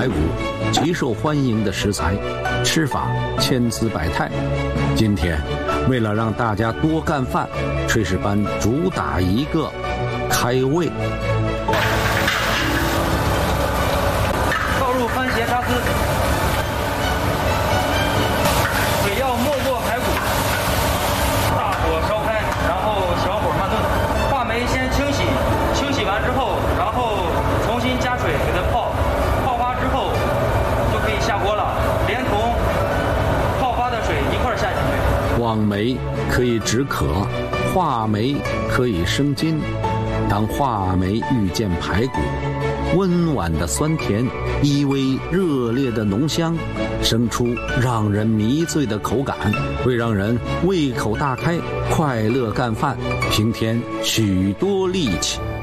排骨，极受欢迎的食材，吃法千姿百态。今天，为了让大家多干饭，炊事班主打一个开胃。 倒入番茄沙司，水要没过排骨，大火烧开，然后小火慢炖。话梅先清洗，清洗完之后，然后重新加水给它泡，泡发之后就可以下锅了，连同泡发的水一块儿下进去。 望梅可以止渴，话梅可以生津。当话梅遇见排骨，温婉的酸甜，依偎热烈的浓香，生出让人迷醉的口感，会让人胃口大开，快乐干饭，平添许多力气。